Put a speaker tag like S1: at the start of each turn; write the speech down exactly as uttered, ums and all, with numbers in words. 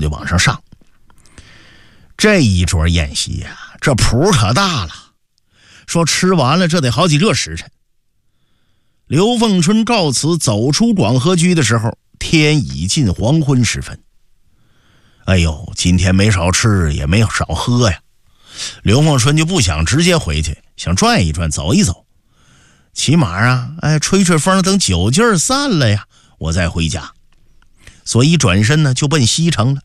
S1: 就往上上。这一桌宴席呀、啊，这谱可大了，说吃完了这得好几个时辰。刘凤春告辞走出广和居的时候，天已近黄昏时分。哎呦，今天没少吃也没少喝呀。刘凤春就不想直接回去，想转一转走一走，起码啊，哎，吹吹风，等酒劲儿散了呀，我再回家。所以转身呢就奔西城了。